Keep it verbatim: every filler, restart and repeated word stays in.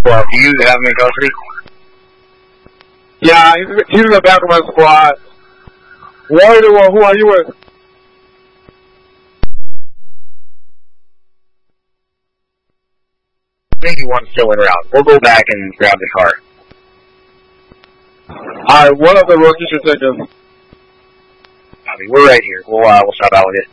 Well, do you have him in custody? Yeah, he's, he's in the back of my squad. Why do uh, who are you with? I think he wants to win round. We'll go back and grab the car. Alright, what other road you should take us? I mean, we're right here. We'll, uh, we'll stop out with it.